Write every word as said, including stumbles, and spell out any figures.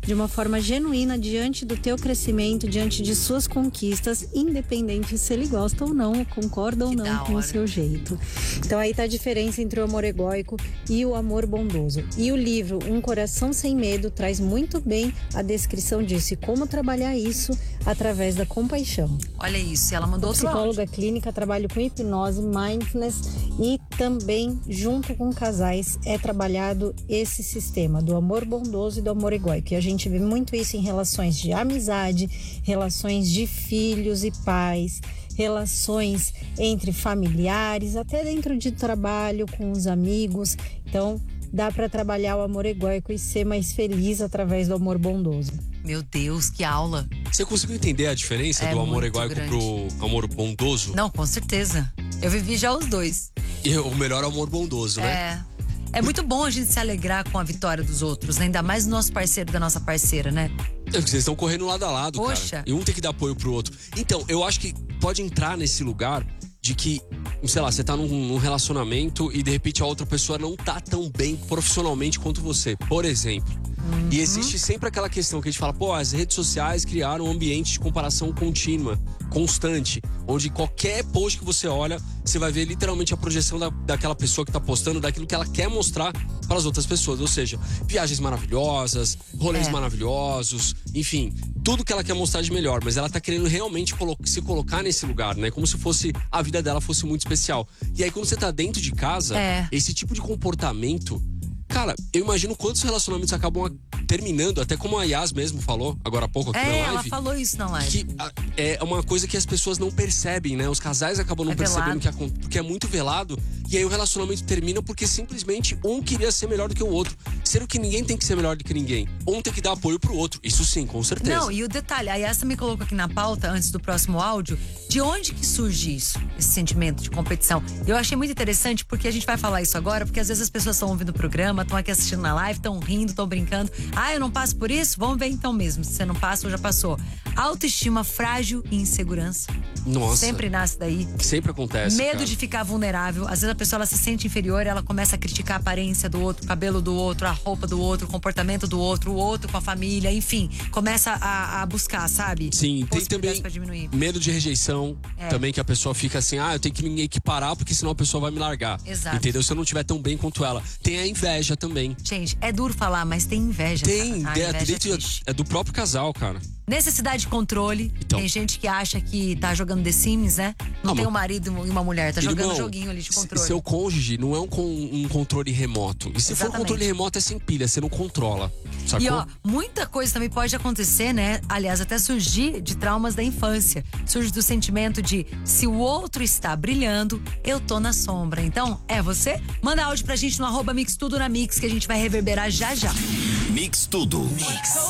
de uma forma genuína diante do teu crescimento, diante de suas conquistas, independente se ele gosta ou não, concorda ou Que não da com o hora. seu jeito. Então aí tá a diferença entre o amor egóico e o amor bondoso. E o livro Um Coração Sem Medo traz muito bem a descrição disso e como trabalhar isso através da compaixão. Olha isso, ela mandou outro áudio. Psicóloga clínica, trabalho com hipnose, mindfulness e também, junto com casais, é trabalhado esse sistema do amor bondoso e do amor egóico. E a gente vê muito isso em relações de amizade, relações de filhos e pais, relações entre familiares, até dentro de trabalho, com os amigos. Então, dá para trabalhar o amor egóico e ser mais feliz através do amor bondoso. Meu Deus, que aula. Você conseguiu entender a diferença É do amor muito egóico grande. pro amor bondoso? Não, com certeza. Eu vivi já os dois. E o melhor é o amor bondoso, né? É. É muito bom a gente se alegrar com a vitória dos outros, né? Ainda mais do nosso parceiro, da nossa parceira, né? É porque vocês estão correndo lado a lado, Poxa. cara. E um tem que dar apoio pro outro. Então, eu acho que pode entrar nesse lugar de que, sei lá, você tá num, num relacionamento e de repente a outra pessoa não tá tão bem profissionalmente quanto você, por exemplo. Uhum. E existe sempre aquela questão que a gente fala, pô, as redes sociais criaram um ambiente de comparação contínua, constante, onde qualquer post que você olha, você vai ver literalmente a projeção da, daquela pessoa que tá postando, daquilo que ela quer mostrar para as outras pessoas. Ou seja, viagens maravilhosas, rolês É. maravilhosos, enfim, tudo que ela quer mostrar de melhor, mas ela tá querendo realmente colo- se colocar nesse lugar, né? Como se fosse a vida dela fosse muito especial. E aí, quando você tá dentro de casa, É. esse tipo de comportamento, cara, eu imagino quantos relacionamentos acabam a- terminando, até como a Yas mesmo falou agora há pouco aqui na É, live. ela falou isso na live. Que a- é uma coisa que as pessoas não percebem, né? Os casais acabam não É percebendo velado. que acon- porque é muito velado. E aí o relacionamento termina porque simplesmente um queria ser melhor do que o outro. Sendo que ninguém tem que ser melhor do que ninguém. Um tem que dar apoio pro outro. Isso sim, com certeza. Não, e o detalhe, a Yas me colocou aqui na pauta, antes do próximo áudio, de onde que surge isso, esse sentimento de competição. Eu achei muito interessante, porque a gente vai falar isso agora, porque às vezes as pessoas estão ouvindo o programa, estão aqui assistindo na live, estão rindo, estão brincando. Ah, eu não passo por isso? Vamos ver então mesmo, se você não passa ou já passou. Autoestima frágil e insegurança. Nossa. Sempre nasce daí. Sempre acontece. Medo cara. de ficar vulnerável. Às vezes a pessoa ela se sente inferior, ela começa a criticar a aparência do outro, o cabelo do outro, a roupa do outro, o comportamento do outro, o outro com a família, enfim. Começa a, a buscar, sabe? Sim, tem Possibilidades também pra diminuir. medo de rejeição. É. Também que a pessoa fica assim, ah, eu tenho que me equiparar porque senão a pessoa vai me largar. Exato. Entendeu? Se eu não estiver tão bem quanto ela. Tem a inveja também. Gente, é duro falar, mas tem inveja. Tem, cara. A de- inveja é dentro triste. é do próprio casal, cara. Necessidade de controle. Então. Tem gente que acha que tá jogando The Sims, né? Não Ah, tem mas- um marido e uma mulher, tá jogando Irmão, joguinho ali de controle. Seu cônige não é um, con- um controle remoto. E se for um Exatamente. controle remoto é sem pilha, você não controla. Sacou? E ó, muita coisa também pode acontecer, né? Aliás, até surgir de traumas da infância. Surge do sentimento de se o outro está brilhando, eu tô na sombra. Então, é você? Manda áudio pra gente no arroba Mix Tudo na Mix, que a gente vai reverberar já já. Mix Tudo.